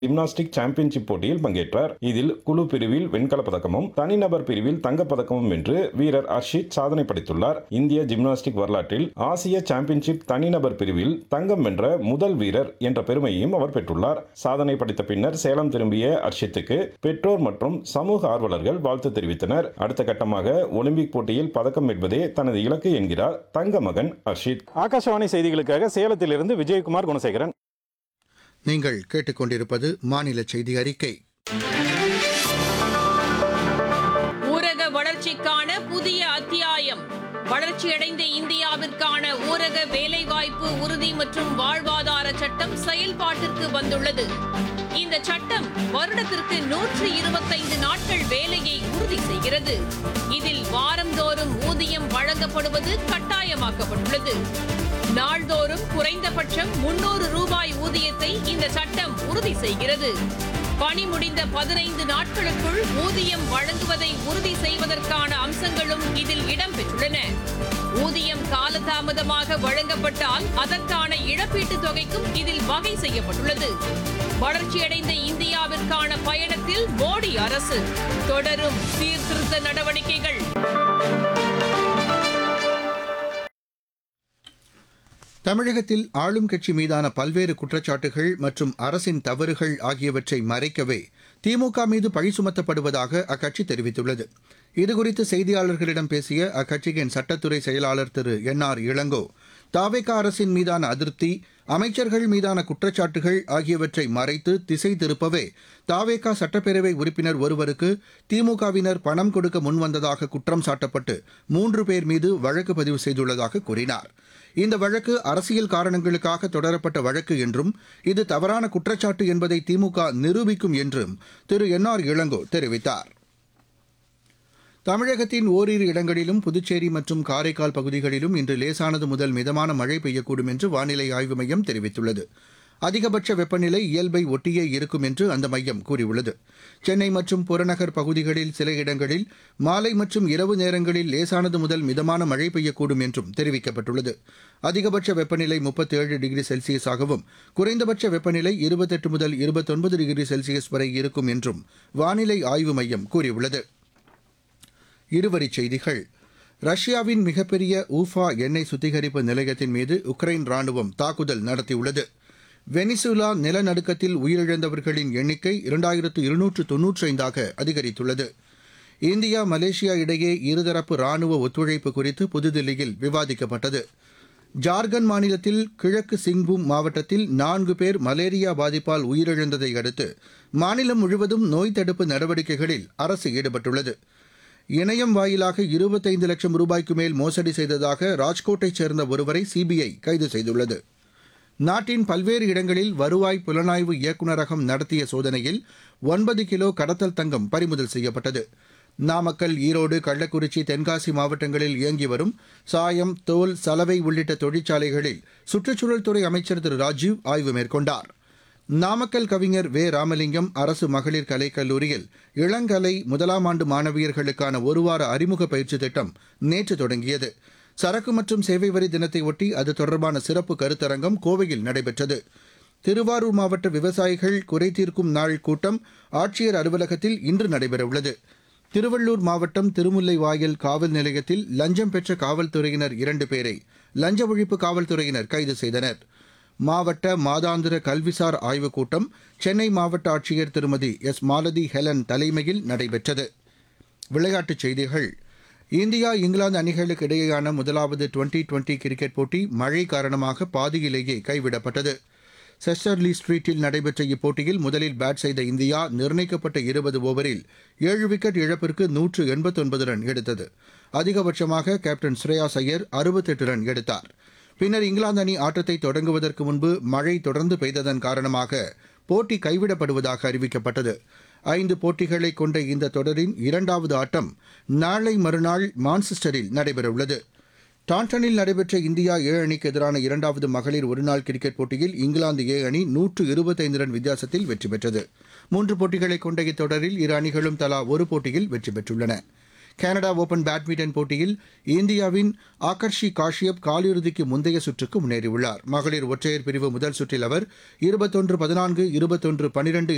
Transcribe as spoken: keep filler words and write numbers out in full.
Gymnastic championship போட்டியில் பங்கேற்றார். இதில் குழு பிரிவில் வெண்கலப் பதக்கமும் தனிநபர் பிரிவில் தங்கப் பதக்கமும் வென்று வீரர் அர்ஷித் சாதனை படைத்துள்ளார். இந்திய ஜிம்னாஸ்டிக் வரலாற்றில் ஆசிய சாம்பியன்ஷிப் தனிநபர் பிரிவில் தங்கம் வென்ற முதல் வீரர் என்ற பெருமையையும் அவர் பெற்றுள்ளார். சாதனை படைத்த பின்னர் சேலம் திரும்பிய அர்ஷித்துக்கு பெற்றோர் மற்றும் சமூக ஆர்வலர்கள் வாழ்த்து தெரிவித்தனர். அடுத்த கட்டமாக ஒலிம்பிக் போட்டியில் பதக்கம் வெல்வதே தனது இலக்கு என்கிறார் தங்க மகன் அர்ஷித். ஆகாஷவாணி செய்திகளுக்காக சேலத்திலிருந்து விஜயகுமார் குணசேகரன். நீங்கள் கேட்டுக்கொண்டிருப்பது மாநில செய்தி அறிக்கை. ஊரக வளர்ச்சிக்கான புதிய அத்தியாயம். வளர்ச்சியடைந்த இந்தியாவிற்கான ஊரக வேலைவாய்ப்பு உறுதி மற்றும் வாழ்வாதார சட்டம் செயல்பாட்டிற்கு வந்துள்ளது. இந்த சட்டம் வருடத்திற்கு நூற்று இருபத்தைந்து நாட்கள் வேலையை உறுதி செய்கிறது. இதில் வாரந்தோறும் ஊதியம் வழங்கப்படுவது கட்டாயமாக்கப்பட்டுள்ளது. நாள்தோறும் குறைந்தபட்சம் முன்னூறு ரூபாய் ஊதியத்தை இந்த சட்டம் உறுதி செய்கிறது. பணி முடிந்த பதினைந்து நாட்களுக்குள் ஊதியம் வழங்குவதை உறுதி செய்வதற்கான அம்சங்களும் இதில் இடம்பெற்றுள்ளன. ஊதியம் காலதாமதமாக வழங்கப்பட்டால் அதற்கான இழப்பீட்டுத் தொகைக்கும் இதில் வகை செய்யப்பட்டுள்ளது. வளர்ச்சியடைந்த இந்தியாவிற்கான பயணத்தில் மோடி அரசு தொடரும் சீர்திருத்த நடவடிக்கைகள். தமிழகத்தில் ஆளும் கட்சி மீதான பல்வேறு குற்றச்சாட்டுகள் மற்றும் அரசின் தவறுகள் ஆகியவற்றை மறைக்கவே திமுக மீது பழி சுமத்தப்படுவதாக அக்கட்சி தெரிவித்துள்ளது. இதுகுறித்து செய்தியாளர்களிடம் பேசிய அக்கட்சியின் சட்டத்துறை செயலாளர் திரு என் ஆர் இளங்கோ, தாவேக அரசின் மீதான அதிருப்தி, அமைச்சர்கள் மீதான குற்றச்சாட்டுகள் ஆகியவற்றை மறைத்து திசை திருப்பவே தாவேக சட்டப்பேரவை உறுப்பினர் ஒருவருக்கு திமுகவினர் பணம் கொடுக்க முன்வந்ததாக குற்றம் சாட்டப்பட்டு மூன்று பேர் மீது வழக்கு பதிவு செய்துள்ளதாக கூறினார். இந்த வழக்கு அரசியல் காரணங்களுக்காக தொடரப்பட்ட வழக்கு என்றும் இது தவறான குற்றச்சாட்டு என்பதை திமுக நிரூபிக்கும் என்றும் திரு என் ஆர் இளங்கோ தெரிவித்தார். தமிழகத்தின் ஓரிரு இடங்களிலும் புதுச்சேரி மற்றும் காரைக்கால் பகுதிகளிலும் இன்று லேசானது முதல் மிதமான மழை பெய்யக்கூடும் என்று வானிலை ஆய்வு மையம் தெரிவித்துள்ளது. அதிகபட்ச வெப்பநிலை இயல்பை ஒட்டியே இருக்கும் என்று அந்த மையம் கூறியுள்ளது. சென்னை மற்றும் புறநகர் பகுதிகளில் சில இடங்களில் மாலை மற்றும் இரவு நேரங்களில் லேசானது முதல் மிதமான மழை பெய்யக்கூடும் என்றும் தெரிவிக்கப்பட்டுள்ளது. அதிகபட்ச வெப்பநிலை முப்பத்தேழு டிகிரி செல்சியஸாகவும் குறைந்தபட்ச வெப்பநிலை இருபத்தெட்டு முதல் இருபத்தொன்பது டிகிரி செல்சியஸ் வரை இருக்கும் என்றும் வானிலை ஆய்வு மையம் கூறியுள்ளது. இருவரிச் செய்திகள். ரஷ்யாவின் மிகப்பெரிய ஊஃபா எண்ணெய் சுத்திகரிப்பு நிலையத்தின் மீது உக்ரைன் ராணுவம் தாக்குதல் நடத்தியுள்ளது. வெனிசுலா நிலநடுக்கத்தில் உயிரிழந்தவர்களின் எண்ணிக்கை இரண்டாயிரத்து இருநூற்று தொன்னூற்றி ஐந்தாக அதிகரித்துள்ளது. இந்தியா மலேசியா இடையே இருதரப்பு ராணுவ ஒத்துழைப்பு குறித்து புதுதில்லியில் விவாதிக்கப்பட்டது. ஜார்க்கண்ட் மாநிலத்தில் கிழக்கு சிங்பூம் மாவட்டத்தில் நான்கு பேர் மலேரியா பாதிப்பால் உயிரிழந்ததை அடுத்து மாநிலம் முழுவதும் நோய் தடுப்பு நடவடிக்கைகளில் அரசு ஈடுபட்டுள்ளது. இணையம் வாயிலாக இருபத்தைந்து லட்சம் ரூபாய்க்கு மேல் மோசடி செய்ததாக ராஜ்கோட்டைச் சேர்ந்த ஒருவரை சிபிஐ கைது செய்துள்ளது. நாட்டின் பல்வேறு இடங்களில் வருவாய் புலனாய்வு இயக்குநரகம் நடத்திய சோதனையில் ஒன்பது கிலோ கடத்தல் தங்கம் பறிமுதல் செய்யப்பட்டது. நாமக்கல், ஈரோடு, கள்ளக்குறிச்சி, தென்காசி மாவட்டங்களில் இயங்கி வரும் சாயம், தோல், சலவை உள்ளிட்ட தொழிற்சாலைகளில் சுற்றுச்சூழல் துறை அமைச்சர் திரு ராஜீவ் ஆய்வு மேற்கொண்டார். நாமக்கல் கவிஞர் வே ராமலிங்கம் அரசு மகளிர் கலைக்கல்லூரியில் இளங்கலை முதலாம் ஆண்டு மாணவியர்களுக்கான ஒருவார அறிமுக பயிற்சி திட்டம் நேற்று தொடங்கியது. சரக்கு மற்றும் சேவை வரி தினத்தை ஒட்டி அது தொடர்பான சிறப்பு கருத்தரங்கம் கோவையில் நடைபெற்றது. திருவாரூர் மாவட்ட விவசாயிகள் குறைதீர்க்கும் நாள் கூட்டம் ஆட்சியர் அலுவலகத்தில் இன்று நடைபெறவுள்ளது. திருவள்ளூர் மாவட்டம் திருமுல்லைவாயல் காவல் நிலையத்தில் லஞ்சம் பெற்ற காவல்துறையினர் இரண்டு பேரை லஞ்ச ஒழிப்பு காவல்துறையினர் கைது செய்தனர். மாவட்ட மாதாந்திர கல்விசார் ஆய்வுக் கூட்டம் சென்னை மாவட்ட ஆட்சியர் திருமதி எஸ் மாலதி ஹெலன் தலைமையில் நடைபெற்றது. விளையாட்டுச் செய்திகள். இந்தியா இங்கிலாந்து அணிகளுக்கு இடையேயான முதலாவது டுவெண்டி டுவெண்டி கிரிக்கெட் போட்டி மழை காரணமாக பாதியிலேயே கைவிடப்பட்டது. செஸ்டர்லி ஸ்ட்ரீட்டில் நடைபெற்ற இப்போட்டியில் முதலில் பேட் செய்த இந்தியா நிர்ணயிக்கப்பட்ட இருபது ஓவரில் ஏழு விக்கெட் இழப்பிற்கு நூற்று எண்பத்தொன்பது ரன் எடுத்தது. அதிகபட்சமாக கேப்டன் ஸ்ரேயாஸ் ஐயர் அறுபத்தெட்டு ரன் எடுத்தார். பின்னர் இங்கிலாந்து அணி ஆட்டத்தை தொடங்குவதற்கு முன்பு மழை தொடர்ந்து பெய்ததன் காரணமாக போட்டி கைவிடப்படுவதாக அறிவிக்கப்பட்டது. ஐந்து போட்டிகளை கொண்ட இந்த தொடரின் இரண்டாவது ஆட்டம் நாளை மறுநாள் மான்செஸ்டரில் நடைபெறவுள்ளது. டாண்டனில் நடைபெற்ற இந்தியா ஏ அணிக்கு எதிரான இரண்டாவது மகளிர் ஒருநாள் கிரிக்கெட் போட்டியில் இங்கிலாந்து ஏ அணி நூற்று இருபத்தைந்து ரன் வித்தியாசத்தில் வெற்றி பெற்றது. மூன்று போட்டிகளை கொண்ட இத்தொடரில் இரு அணிகளும் தலா ஒரு போட்டியில் வெற்றி பெற்றுள்ளன. கனடா ஓபன் பேட்மிண்டன் போட்டியில் இந்தியாவின் ஆகர்ஷி காஷ்யப் காலிறுதிக்கு முந்தைய சுற்றுக்கு முன்னேறியுள்ளார். மகளிர் ஒற்றையர் பிரிவு முதல் சுற்றில் அவர் இருபத்தொன்று பதினான்கு இருபத்தொன்று பனிரெண்டு